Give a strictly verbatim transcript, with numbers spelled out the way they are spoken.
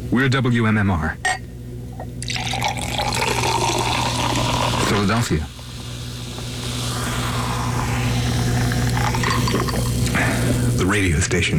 We're W M M R. Philadelphia. The radio station.